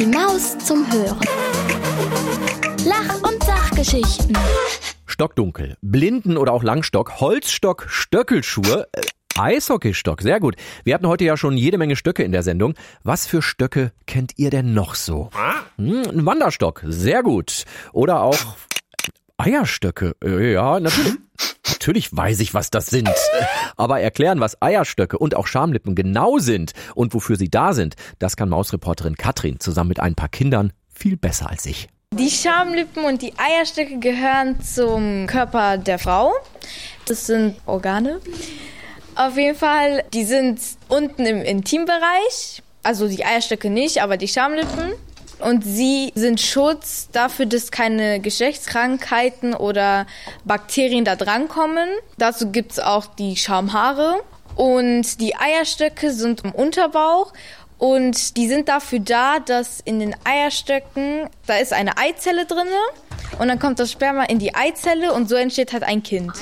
Die Maus zum Hören. Lach- und Sachgeschichten. Stockdunkel, Blinden- oder auch Langstock, Holzstock, Stöckelschuhe, Eishockeystock, sehr gut. Wir hatten heute ja schon jede Menge Stöcke in der Sendung. Was für Stöcke kennt ihr denn noch so? Ein Wanderstock, sehr gut. Oder auch Eierstöcke, ja, natürlich. Natürlich weiß ich, was das sind. Aber erklären, was Eierstöcke und auch Schamlippen genau sind und wofür sie da sind, das kann Mausreporterin Katrin zusammen mit ein paar Kindern viel besser als ich. Die Schamlippen und die Eierstöcke gehören zum Körper der Frau. Das sind Organe. Auf jeden Fall, die sind unten im Intimbereich. Also die Eierstöcke nicht, aber die Schamlippen. Und sie sind Schutz dafür, dass keine Geschlechtskrankheiten oder Bakterien da drankommen. Dazu gibt es auch die Schamhaare. Und die Eierstöcke sind im Unterbauch. Und die sind dafür da, dass in den Eierstöcken, da ist eine Eizelle drin. Und dann kommt das Sperma in die Eizelle und so entsteht halt ein Kind.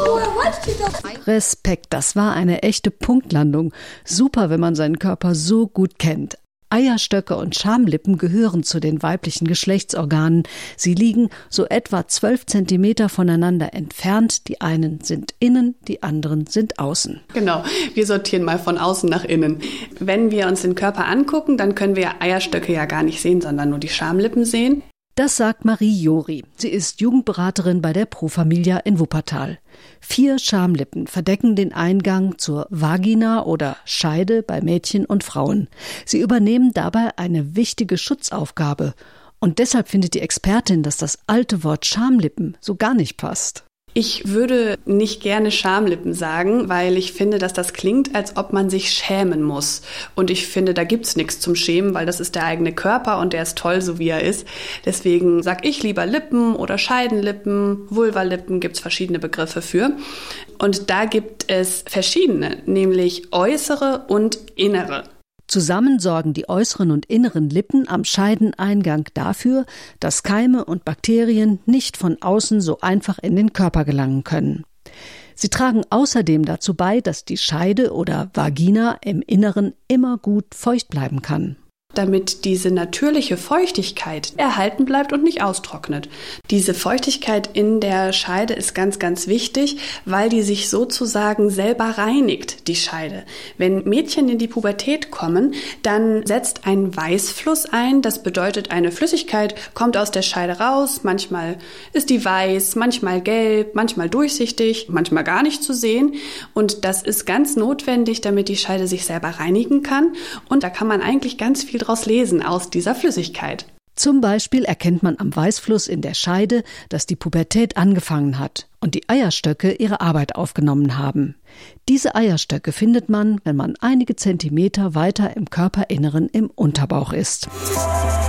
Respekt, das war eine echte Punktlandung. Super, wenn man seinen Körper so gut kennt. Eierstöcke und Schamlippen gehören zu den weiblichen Geschlechtsorganen. Sie liegen so etwa 12 Zentimeter voneinander entfernt. Die einen sind innen, die anderen sind außen. Genau, wir sortieren mal von außen nach innen. Wenn wir uns den Körper angucken, dann können wir Eierstöcke ja gar nicht sehen, sondern nur die Schamlippen sehen. Das sagt Marie Jori. Sie ist Jugendberaterin bei der Pro Familia in Wuppertal. 4 Schamlippen verdecken den Eingang zur Vagina oder Scheide bei Mädchen und Frauen. Sie übernehmen dabei eine wichtige Schutzaufgabe. Und deshalb findet die Expertin, dass das alte Wort Schamlippen so gar nicht passt. Ich würde nicht gerne Schamlippen sagen, weil ich finde, dass das klingt, als ob man sich schämen muss. Und ich finde, da gibt's nichts zum Schämen, weil das ist der eigene Körper und der ist toll, so wie er ist. Deswegen sag ich lieber Lippen oder Scheidenlippen, Vulvalippen, gibt's verschiedene Begriffe für. Und da gibt es verschiedene, nämlich äußere und innere. Zusammen sorgen die äußeren und inneren Lippen am Scheideneingang dafür, dass Keime und Bakterien nicht von außen so einfach in den Körper gelangen können. Sie tragen außerdem dazu bei, dass die Scheide oder Vagina im Inneren immer gut feucht bleiben kann. Damit diese natürliche Feuchtigkeit erhalten bleibt und nicht austrocknet. Diese Feuchtigkeit in der Scheide ist ganz, ganz wichtig, weil die sich sozusagen selber reinigt, die Scheide. Wenn Mädchen in die Pubertät kommen, dann setzt ein Weißfluss ein. Das bedeutet, eine Flüssigkeit kommt aus der Scheide raus. Manchmal ist die weiß, manchmal gelb, manchmal durchsichtig, manchmal gar nicht zu sehen. Und das ist ganz notwendig, damit die Scheide sich selber reinigen kann. Und da kann man eigentlich ganz viel daraus lesen aus dieser Flüssigkeit. Zum Beispiel erkennt man am Weißfluss in der Scheide, dass die Pubertät angefangen hat und die Eierstöcke ihre Arbeit aufgenommen haben. Diese Eierstöcke findet man, wenn man einige Zentimeter weiter im Körperinneren im Unterbauch ist.